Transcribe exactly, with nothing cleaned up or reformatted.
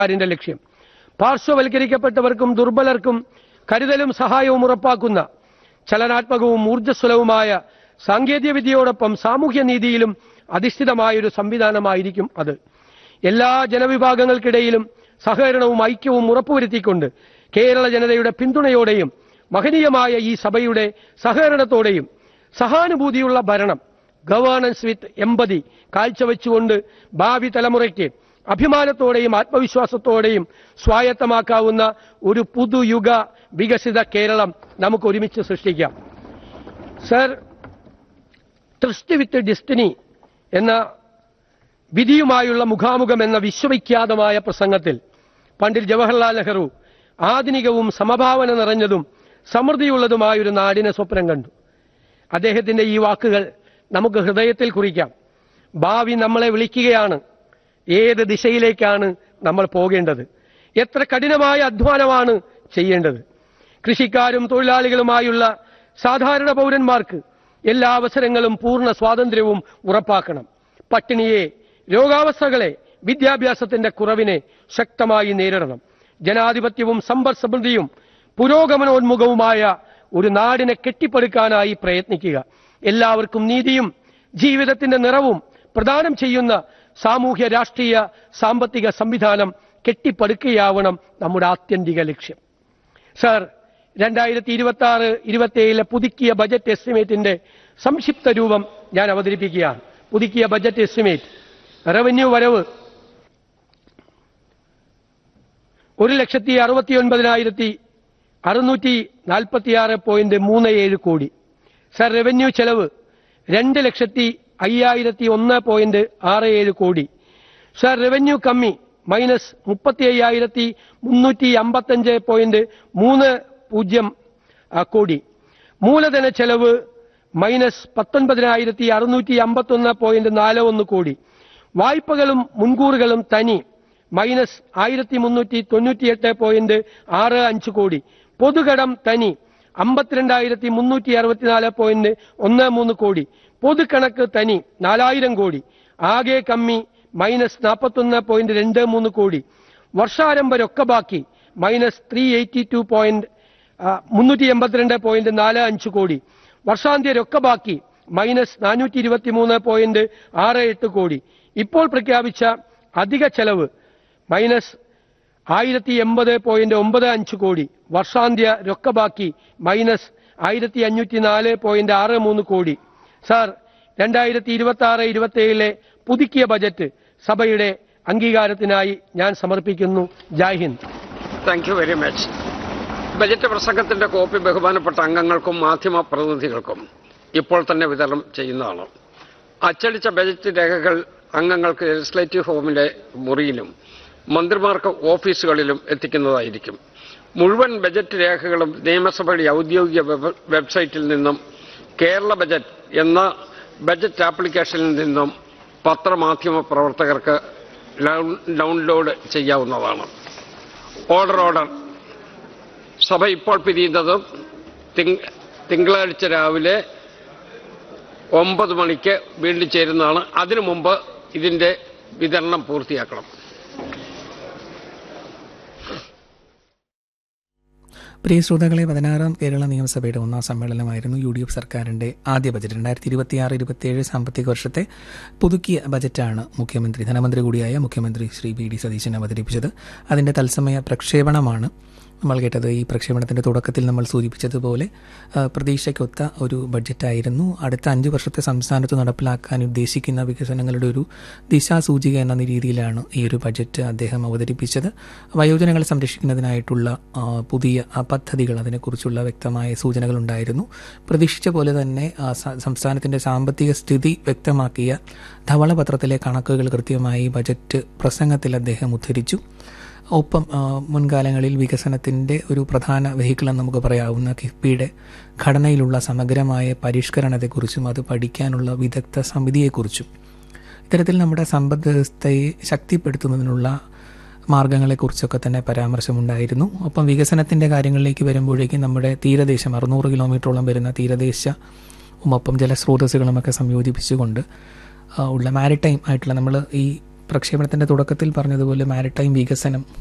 സർക്കാരിന്റെ ലക്ഷ്യം. പാർശ്വവൽക്കരിക്കപ്പെട്ടവർക്കും ദുർബലർക്കും കരുതലും സഹായവും ഉറപ്പാക്കുന്ന ചലനാത്മകവും ഊർജ്ജസ്വലവുമായ സാങ്കേതിക വിദ്യയോടൊപ്പം സാമൂഹ്യനീതിയിലും അധിഷ്ഠിതമായ ഒരു സംവിധാനമായിരിക്കും അത്. എല്ലാ ജനവിഭാഗങ്ങൾക്കിടയിലും സഹകരണവും ഐക്യവും ഉറപ്പുവരുത്തിക്കൊണ്ട് കേരള ജനതയുടെ പിന്തുണയോടെയും മഹനീയമായ ഈ സഭയുടെ സഹകരണത്തോടെയും സഹാനുഭൂതിയുള്ള ഭരണം, ഗവേണൻസ് വിത്ത് എമ്പതി കാഴ്ചവെച്ചുകൊണ്ട് ഭാവി തലമുറയ്ക്ക് അഭിമാനത്തോടെയും ആത്മവിശ്വാസത്തോടെയും സ്വായത്തമാക്കാവുന്ന ഒരു പുതുയുഗ വികസിത കേരളം നമുക്ക് ഒരുമിച്ച് സൃഷ്ടിക്കാം. സർ, ട്രസ്റ്റ് വിത്ത് ഡെസ്റ്റിനി എന്ന വിധിയുമായുള്ള മുഖാമുഖം എന്ന വിശ്വവിഖ്യാതമായ പ്രസംഗത്തിൽ പണ്ഡിറ്റ് ജവഹർലാൽ നെഹ്റു ആധുനികവും സമഭാവന നിറഞ്ഞതും സമൃദ്ധിയുള്ളതുമായൊരു നാടിനെ സ്വപ്നം കണ്ടു. അദ്ദേഹത്തിന്റെ ഈ വാക്കുകൾ നമുക്ക് ഹൃദയത്തിൽ കുറിക്കാം. ഭാവി നമ്മളെ വിളിക്കുകയാണ്. ഏത് ദിശയിലേക്കാണ് നമ്മൾ പോകേണ്ടത്? എത്ര കഠിനമായ അധ്വാനമാണ് ചെയ്യേണ്ടത്? കൃഷിക്കാരും തൊഴിലാളികളുമായുള്ള സാധാരണ പൗരന്മാർക്ക് എല്ലാ അവസരങ്ങളും പൂർണ്ണ സ്വാതന്ത്ര്യവും ഉറപ്പാക്കണം. പട്ടിണിയെ, രോഗാവസ്ഥകളെ, വിദ്യാഭ്യാസത്തിന്റെ കുറവിനെ ശക്തമായി നേരിടണം. ജനാധിപത്യവും സമ്പദ് സമൃദ്ധിയും പുരോഗമനോന്മുഖവുമായ ഒരു നാടിനെ കെട്ടിപ്പടുക്കാനായി പ്രയത്നിക്കുക. എല്ലാവർക്കും നീതിയും ജീവിതത്തിന്റെ നിറവും പ്രദാനം ചെയ്യുന്ന സാമൂഹ്യ രാഷ്ട്രീയ സാമ്പത്തിക സംവിധാനം കെട്ടിപ്പടുക്കുകയാവണം നമ്മുടെ ആത്യന്തിക ലക്ഷ്യം. സർ, രണ്ടായിരത്തി ഇരുപത്തി ആറ് ഇരുപത്തിയേഴിലെ പുതുക്കിയ ബജറ്റ് എസ്റ്റിമേറ്റിന്റെ സംക്ഷിപ്ത രൂപം ഞാൻ അവതരിപ്പിക്കുകയാണ്. പുതുക്കിയ ബജറ്റ് എസ്റ്റിമേറ്റ്: റവന്യൂ വരവ് ഒരു ലക്ഷത്തി അറുപത്തി ഒൻപതിനായിരത്തി അറുന്നൂറ്റി നാൽപ്പത്തി ആറ് പോയിന്റ് മൂന്ന് ഏഴ് കോടി. സർ, റവന്യൂ ചെലവ് രണ്ട് ലക്ഷത്തി അയ്യായിരത്തി ഒന്ന് പോയിന്റ് ആറ് ഏഴ് കോടി. സർ, റവന്യൂ കമ്മി മൈനസ് മുപ്പത്തി അയ്യായിരത്തി മുന്നൂറ്റി അമ്പത്തഞ്ച് പോയിന്റ് മൂന്ന് പൂജ്യം കോടി. മൂലധന ചെലവ് മൈനസ് പത്തൊൻപതിനായിരത്തി അറുന്നൂറ്റി അമ്പത്തി ഒന്ന് പോയിന്റ് നാല് ഒന്ന് കോടി. വായ്പകളും മുൻകൂറുകളും തനി മൈനസ് ആയിരത്തി മുന്നൂറ്റി തൊണ്ണൂറ്റിയെട്ട് പോയിന്റ് ആറ് അഞ്ച് കോടി. പൊതുകടം തനി അമ്പത്തിരണ്ടായിരത്തി മുന്നൂറ്റി അറുപത്തിനാല് പോയിന്റ് ഒന്ന് മൂന്ന് കോടി. പൊതുകണക്ക് തനി നാലായിരം കോടി. ആകെ കമ്മി മൈനസ് നാൽപ്പത്തൊന്ന് പോയിന്റ് രണ്ട് മൂന്ന് കോടി. വർഷാരംഭ രൊക്കബാക്കി minus three eighty two point മുന്നൂറ്റി എൺപത്തിരണ്ട് പോയിന്റ് നാല് അഞ്ച് കോടി. വർഷാന്ത്യ രൊക്കബാക്കി മൈനസ് നാനൂറ്റി ഇരുപത്തി മൂന്ന് പോയിന്റ് ആറ് എട്ട് കോടി. ഇപ്പോൾ പ്രഖ്യാപിച്ച അധിക ചെലവ് മൈനസ് ആയിരത്തി എൺപത് പോയിന്റ് ഒമ്പത് അഞ്ച് കോടി. വർഷാന്ത്യ രൊക്കബാക്കി മൈനസ് ആയിരത്തി അഞ്ഞൂറ്റി നാല് പോയിന്റ് ആറ് മൂന്ന് കോടി. സാർ, രണ്ടായിരത്തി ഇരുപത്തി ആറ് ഇരുപത്തിയേഴിലെ പുതുക്കിയ ബജറ്റ് സഭയുടെ അംഗീകാരത്തിനായി ഞാൻ സമർപ്പിക്കുന്നു. ജയ് Hind. Thank you very much. Budget പ്രസംഗത്തിന്റെ കോപ്പി ബഹുമാനപ്പെട്ട അംഗങ്ങൾക്കും മാധ്യമ പ്രതിനിധികൾക്കും ഇപ്പോൾ തന്നെ വിതരണം ചെയ്യുന്നതാണ്. അച്ചടിച്ച ബജറ്റ് രേഖകൾ അംഗങ്ങൾക്ക് ലെജിസ്ലേറ്റീവ് ഹോമിലെ മുറിയിലും മന്ത്രിമാർക്ക് ഓഫീസുകളിലും എത്തിക്കുന്നതായിരിക്കും. മുഴുവൻ ബജറ്റ് രേഖകളും നിയമസഭയുടെ ഔദ്യോഗിക വെബ്സൈറ്റിൽ നിന്നും കേരള ബജറ്റ് എന്ന ബജറ്റ് ആപ്ലിക്കേഷനിൽ നിന്നും പത്രമാധ്യമ പ്രവർത്തകർക്ക് ഡൗൺലോഡ് ചെയ്യാവുന്നതാണ്. ഓർഡർ ഓർഡർ സഭ ഇപ്പോൾ പിരിയുന്നത് തിങ്കളാഴ്ച രാവിലെ ഒമ്പത് മണിക്ക് വീണ്ടും ചേരുന്നതാണ്. അതിനു മുമ്പ് ഇതിന്റെ വിതരണം പൂർത്തിയാക്കണം. പ്രിയ ശ്രോതാക്കളെ, പതിനാറാം കേരള നിയമസഭയുടെ ഒന്നാം സമ്മേളനമായിരുന്നു യു ഡി എഫ് സർക്കാരിന്റെ ആദ്യ ബജറ്റ്. രണ്ടായിരത്തി ഇരുപത്തിയാറ് ഇരുപത്തിയേഴ് സാമ്പത്തിക വർഷത്തെ പുതുക്കിയ ബജറ്റാണ് മുഖ്യമന്ത്രി ധനമന്ത്രി കൂടിയായ മുഖ്യമന്ത്രി ശ്രീ വി ഡി സതീശൻ അവതരിപ്പിച്ചത്. അതിന്റെ തത്സമയ പ്രക്ഷേപണമാണ് നമ്മൾ കേട്ടത്. ഈ പ്രക്ഷേപണത്തിന്റെ തുടക്കത്തിൽ നമ്മൾ സൂചിപ്പിച്ചതുപോലെ പ്രതീക്ഷയ്ക്കൊത്ത ഒരു ബഡ്ജറ്റായിരുന്നു. അടുത്ത അഞ്ച് വർഷത്തെ സംസ്ഥാനത്ത് നടപ്പിലാക്കാൻ ഉദ്ദേശിക്കുന്ന വികസനങ്ങളുടെ ഒരു ദിശാസൂചിക എന്ന രീതിയിലാണ് ഈ ഒരു ബഡ്ജറ്റ് അദ്ദേഹം അവതരിപ്പിച്ചത്. വയോജനങ്ങളെ സംരക്ഷിക്കുന്നതിനായിട്ടുള്ള പുതിയ പദ്ധതികൾ, അതിനെക്കുറിച്ചുള്ള വ്യക്തമായ സൂചനകളുണ്ടായിരുന്നു. പ്രതീക്ഷിച്ച പോലെ തന്നെ സംസ്ഥാനത്തിന്റെ സാമ്പത്തിക സ്ഥിതി വ്യക്തമാക്കിയ ധവളപത്രത്തിലെ കണക്കുകൾ കൃത്യമായി ബജറ്റ് പ്രസംഗത്തിൽ അദ്ദേഹം ഉദ്ധരിച്ചു. ഒപ്പം മുൻകാലങ്ങളിൽ വികസനത്തിൻ്റെ ഒരു പ്രധാന വെഹിക്കിളെന്ന് നമുക്ക് പറയാവുന്ന കിഫ്ബിയുടെ ഘടനയിലുള്ള സമഗ്രമായ പരിഷ്കരണത്തെക്കുറിച്ചും അത് പഠിക്കാനുള്ള വിദഗ്ധ സമിതിയെക്കുറിച്ചും ഇത്തരത്തിൽ നമ്മുടെ സമ്പദ് വ്യവസ്ഥയെ ശക്തിപ്പെടുത്തുന്നതിനുള്ള മാർഗങ്ങളെക്കുറിച്ചൊക്കെ തന്നെ പരാമർശമുണ്ടായിരുന്നു. ഒപ്പം വികസനത്തിൻ്റെ കാര്യങ്ങളിലേക്ക് വരുമ്പോഴേക്കും നമ്മുടെ തീരദേശം അറുന്നൂറ് കിലോമീറ്ററോളം വരുന്ന തീരദേശവും ഒപ്പം ജലസ്രോതസ്സുകളുമൊക്കെ സംയോജിപ്പിച്ചുകൊണ്ട് ഉള്ള മാരിടൈം ആയിട്ടുള്ള നമ്മൾ ഈ പ്രക്ഷേപണത്തിൻ്റെ തുടക്കത്തിൽ പറഞ്ഞതുപോലെ മാരിടൈം വികസനം